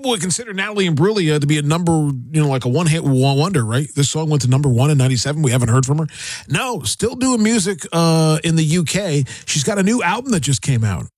people would consider Natalie Imbruglia to be a like a one-hit wonder, right? This song went to number 1 in 97. We haven't heard from her. No, still doing music in the UK. She's got a new album that just came out.